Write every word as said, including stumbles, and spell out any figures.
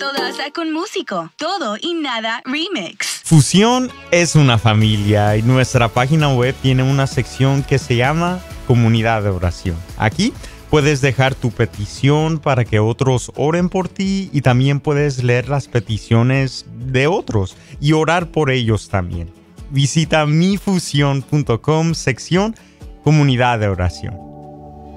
todo hasta con músico. Todo y nada remix. Fusión es una familia y nuestra página web tiene una sección que se llama Comunidad de Oración. Aquí puedes dejar tu petición para que otros oren por ti y también puedes leer las peticiones de otros y orar por ellos también. Visita mi fusión punto com sección Comunidad de Oración.